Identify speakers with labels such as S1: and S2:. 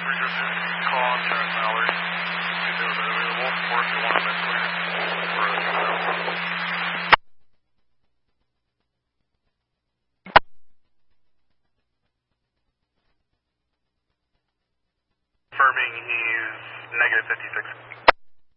S1: Call on Travis Mallard. See if they're available, or if you want them clear for a confirming he's negative 56.